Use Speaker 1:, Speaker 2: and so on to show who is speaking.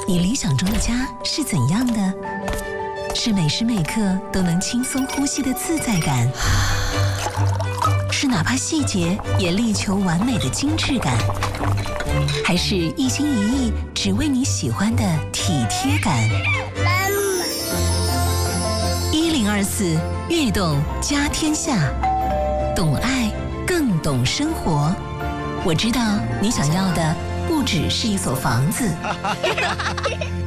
Speaker 1: 你理想中的家是怎样的？是每时每刻都能轻松呼吸的自在感，是哪怕细节也力求完美的精致感，还是一心一意只为你喜欢的体贴感？1024悦动家天下，懂爱更懂生活。我知道你想要的不只是一所房子。